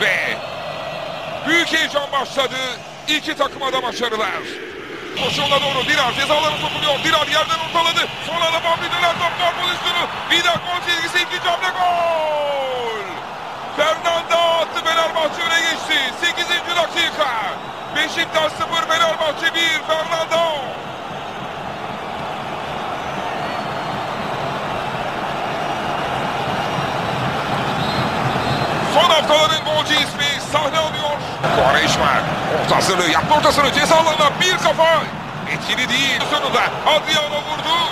Ve büyük heyecan başladı. İki takıma da başarılar. Koşuğuna doğru Dirar cezalarına sokuluyor. Dirar yerden ortaladı. Sonra da Bambi döner top gol pozisyonu. Bir daha gol çizgisi, ikinci hamle gol. Fernanda attı, Fenerbahçe öne geçti. 8. dakika. Beşiktaş 0, Fenerbahçe 1. Fernanda. Son haftaların golcü ismi sahne alıyor. Quaresma orta hazırlığı yaptı, ortasını ceza alanına bir kafa. Etkili değil. Sonunda Adriano vurdu.